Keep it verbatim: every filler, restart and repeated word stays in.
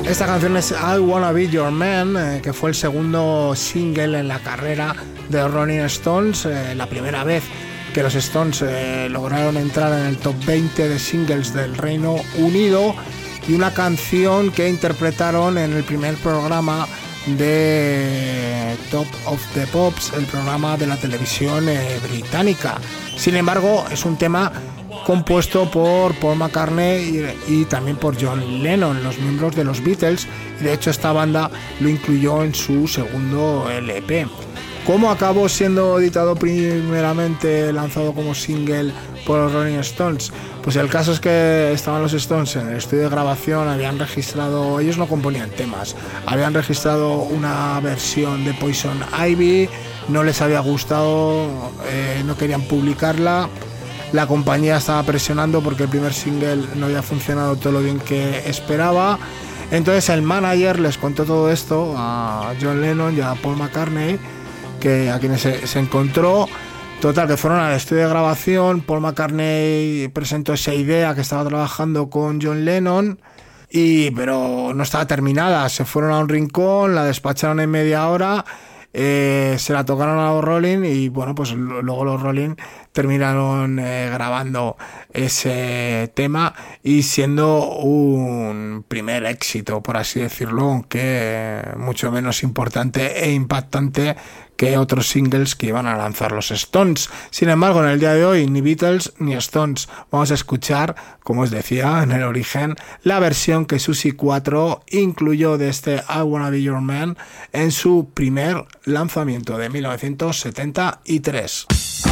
Esta canción es I Wanna Be Your Man, eh, que fue el segundo single en la carrera de Rolling Stones, eh, la primera vez que los Stones eh, lograron entrar en el top veinte de singles del Reino Unido, y una canción que interpretaron en el primer programa de Top of the Pops, el programa de la televisión eh, británica. Sin embargo, es un tema compuesto por Paul McCartney y, y también por John Lennon, los miembros de los Beatles, y de hecho esta banda lo incluyó en su segundo L P. ¿Cómo acabó siendo editado primeramente, lanzado como single por los Rolling Stones? Pues el caso es que estaban los Stones en el estudio de grabación, habían registrado, ellos no componían temas, habían registrado una versión de Poison Ivy, no les había gustado, eh, no querían publicarla. La compañía estaba presionando porque el primer single no había funcionado todo lo bien que esperaba. Entonces el manager les contó todo esto a John Lennon y a Paul McCartney, que a quienes se, se encontró. Total, que fueron al estudio de grabación. Paul McCartney presentó esa idea que estaba trabajando con John Lennon, y, pero no estaba terminada. Se fueron a un rincón, la despacharon en media hora. Eh, se la tocaron a los Rolling y bueno, pues luego los Rolling terminaron eh, grabando ese tema y siendo un primer éxito, por así decirlo, aunque mucho menos importante e impactante que otros singles que iban a lanzar los Stones. Sin embargo, en el día de hoy ni Beatles ni Stones. Vamos a escuchar, como os decía en el origen, la versión que Suzy cuatro incluyó de este I Wanna Be Your Man en su primer lanzamiento de mil novecientos setenta y tres.